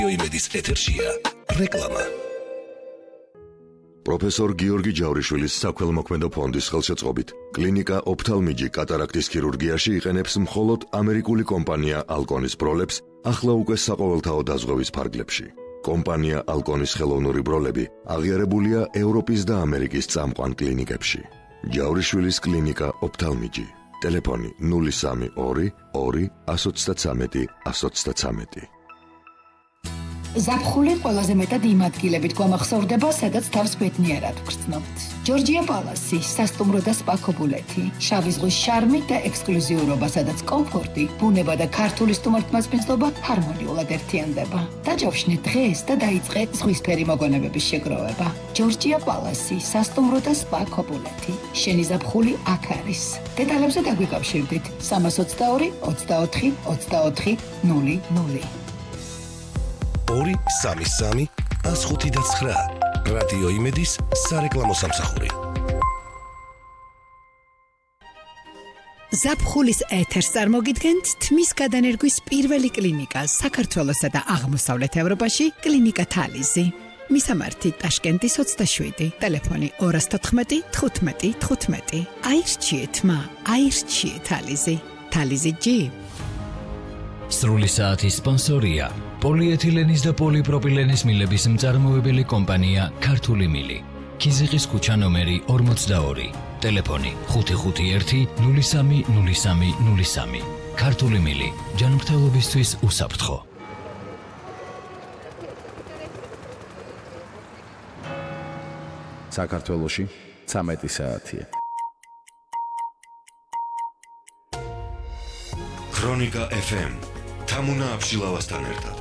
იმედის ეთერშია რეკლამა. პროფესორ გიორგი ჯავრიშვილის საქველმოქმედო ფონდის ხელშეწყობით კლინიკა ოფთალმიჯი კატარაქტის ქირურგიაში იყენებს მხოლოდ ამერიკული კომპანია ალკონის ბროლებს ახლა უკვე საყოველთაო დაზღვევის ფარგლებში. კომპანია ალკონის ხელოვნური ბროლები აღიარებულია ევროპის და ამერიკის წამყვან კლინიკებში. ჯავრიშვილის კლინიკა ოფთალმიჯი. ტელეფონი 032 2 133 133. ზაფხული ყველაზე მეტად იმ ადგილებით გვამახსოვრდება, სადაც თავს ბედნიერად ვგრძნობთ. ჯორჯია პალასი, სასტუმრო და სპა ქობულეთი, შავი ზღვის შარმი და ექსკლუზიურობა, სადაც კომფორტი, ბუნება და ქართული სტუმართმასპინძლობა ჰარმონიულად ერთიანდება. დაჯავშნე დღეს და დაიწყე ზღვისფერი მოგონებების შეგროვება. ჯორჯია პალასი, სასტუმრო და სპა ქობულეთი. შენი ზაფხული აქ არის. დეტალებზე დაგვიკავშირდით 322 24 24 00. 233 159 რადიო იმედის სარეკლამო სამსახური. ზაფხულის ეთერს წარმოგიდგენთ თმის გადანერგვის პირველი კლინიკა საქართველოსა და აღმოსავლეთ ევროპაში კლინიკა თალიზი. მისამართი ტაშკენტის 27, ტელეფონი 214 15 15. აირჩიეთ თალიზი. თალიზი G. სრული საათის სპონსორია პოლიეთილენის და პოლიპროპილენის მილების მწარმოებელი კომპანია ქართული მილი. ქიზიყის ქუჩა ნომერი 42, ტელეფონი 551 03 03 03. ქართული მილი, ჯანმრთელობისთვის უსაფრთხო. საქართველოში 13 საათია. ქრონიკა FM თამუნა აბშილავასთან ერთად.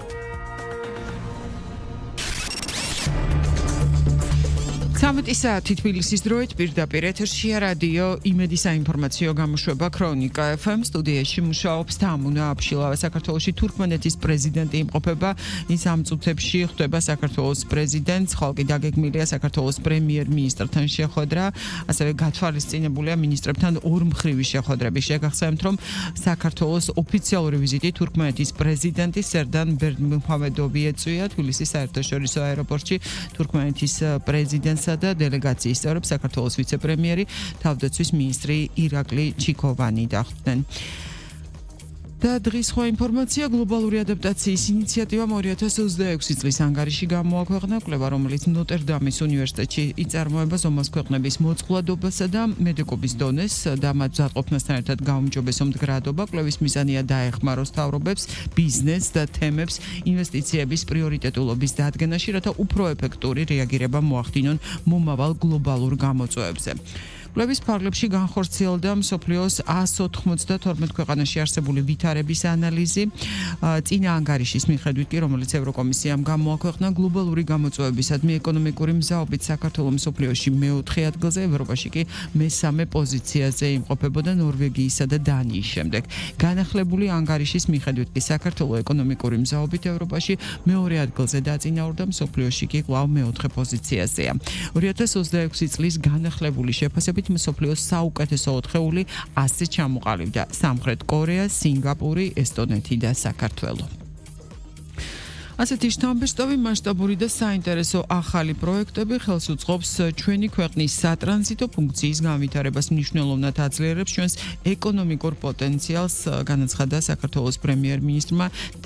საათი თბილისის დროით პირდაპირ ეთერშია რადიო იმედის საინფორმაციო გამოშვება ქრონიკა FM. სტუდიაში მუშაობს თამუნა აბშილავა. საქართველოში თურქმენეთის პრეზიდენტი იმყოფება. ის ამ წუთებში ხვდება საქართველოს პრეზიდენტს. ხალხი დაგეგმილია საქართველოს პრემიერ-მინისტრთან შეხვედრა. ასევე გათვალისწინებულია მინისტრებთან ორმხრივი შეხვედრები. შეგახსენებთ, რომ საქართველოს ოფიციალური ვიზიტი თურქმენეთის პრეზიდენტის სერდან ბერდმუჰამედოვი ეწვია თბილისის საერთაშორისო აეროპორტში თურქმენეთის პრეზიდენტს და დელეგაციის წევრებს საქართველოს ვიცე-პრემიერი, თავდაცვის მინისტრი ირაკლი ჩიქოვანი დახვდნენ. და დღის სხვა ინფორმაცია გლობალური ადაპტაციის ინიციატივამ 2026 წლის ანგარიში გამოაქვეყნა კვლევა, რომელიც ნოტერდამის უნივერსიტეტში იწარმოება ზომას ქვეყნების მოწყვლადობასა და მედიკობის დონეს და მათ მზადყოფნასთან ერთად გაუმჯობესო მდგრადობა. კვლევის მიზანია დაეხმაროს მთავრობებს ბიზნესს და თემებს ინვესტიციების პრიორიტეტულობის დადგენაში, რათა უფრო ეფექტური რეაგირება მოახდინონ მომავალ გლობალურ გამოწვევებზე. კვლევის ფარგლებში განხორციელდა მსოფლიოს 192 ქვეყანაში არსებული ვითარების ანალიზი. წინა ანგარიშის მიხედვით კი, რომელიც ევროკომისიამ გამოაქვეყნა, გლობალური გამოწვევებისადმი ეკონომიკური მზაობით საქართველოს მსოფლიოში მეოთხე ადგილზე, ევროპაში კი მესამე პოზიციაზე იმყოფებოდა ნორვეგიისა და დანიის შემდეგ. განახლებული ანგარიშის მიხედვით კი საქართველოს ეკონომიკური მზაობით ევროპაში მეორე ადგილზე დაწინაურდა, მსოფლიოში კი კვლავ მეოთხე პოზიციაზეა. 2026 წლის განახლებული შეფასებით მსოფლიოს საუკეთესო 4-ეული 100-ზე ჩამოყალიბდა სამხრეთ კორეა, სინგაპური, ესტონეთი და საქართველო. ასეთი შთამბეჭდავი მასშტაბური და საინტერესო ახალი პროექტები ხელს უწყობს ჩვენი ქვეყნის სატრანზიტო ფუნქციის განვითარებას, მნიშვნელოვნად აძლიერებს ჩვენს ეკონომიკურ პოტენციალს, განაცხადა საქართველოს პრემიერ-მინისტრმა